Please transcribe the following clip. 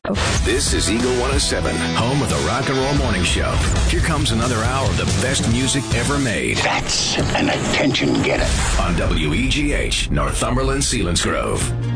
This is Eagle 107, home of the Rock and Roll Morning Show. Here comes another hour of the best music ever made. That's an attention getter. On WEGH, Northumberland, Selinsgrove.